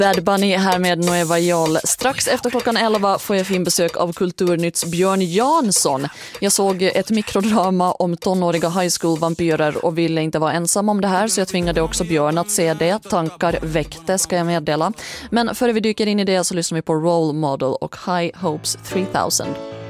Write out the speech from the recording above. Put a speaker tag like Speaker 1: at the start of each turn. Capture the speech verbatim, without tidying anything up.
Speaker 1: Bad Bunny här med Nueva York. Strax efter klockan elva får jag fin besök av Kulturnytts Björn Jansson. Jag såg ett mikrodrama om tonåriga high school-vampyrer och ville inte vara ensam om det här, så jag tvingade också Björn att se det. Tankar väckte, ska jag meddela. Men före vi dyker in i det så lyssnar vi på Role Model och High Hopes tre tusen.